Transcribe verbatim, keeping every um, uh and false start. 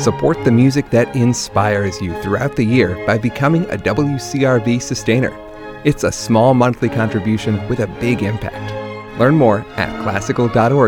Support the music that inspires you throughout the year by becoming a W C R V sustainer. It's a small monthly contribution with a big impact. Learn more at classical dot org